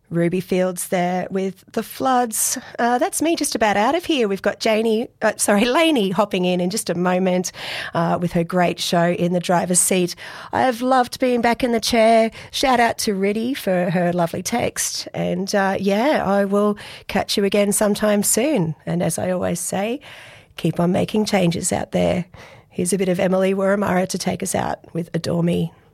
Ruby Fields there with The Floods. That's me just about out of here. We've got Lainey hopping in just a moment with her great show in the driver's seat. I've loved being back in the chair. Shout out to Riddy for her lovely text. And I will catch you again sometime soon. And as I always say, keep on making changes out there. Here's a bit of Emily Waramara to take us out with Adore Me.